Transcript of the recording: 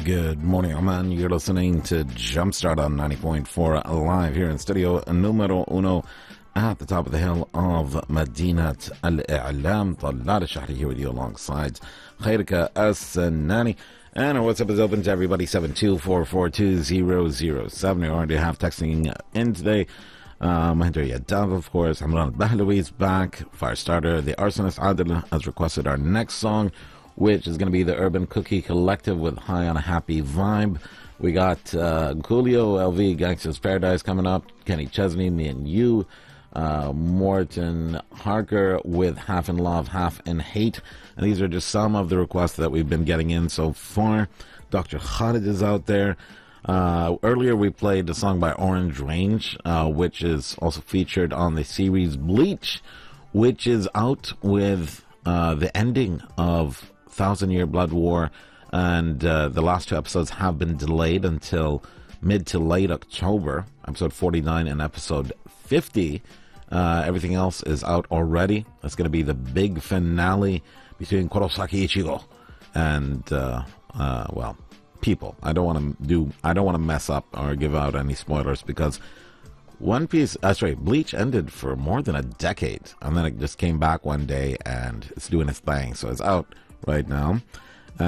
Good morning, Oman. You're listening to Jumpstart on 90.4 live here in studio numero uno at the top of the hill of Madinat Al-I'lam. Talal Al-Shahri here with you alongside Khairika As-Nani. And our WhatsApp is open to everybody, 724420070. We already have texting in today. Mahendra Yadav, of course. Amran Bahlawi is back. Firestarter. The Arsonist Adil has requested our next song, which is going to be the Urban Cookie Collective with High on a Happy Vibe. We got Coolio, LV, Gangsta's Paradise coming up, Kenny Chesney, Me and You, Morton Harker with Half in Love, Half in Hate. And these are just some of the requests that we've been getting in so far. Dr. Khalid is out there. Earlier we played a song by Orange Range, which is also featured on the series Bleach, which is out with the ending of 1,000-Year Blood War, and the last two episodes have been delayed until mid to late October, episode 49 and episode 50. Everything else is out already. It's going to be the big finale between Kurosaki Ichigo and people. I don't want to mess up or give out any spoilers, because One Piece, Bleach ended for more than a decade, and then it just came back one day and it's doing its thing. So it's out right now.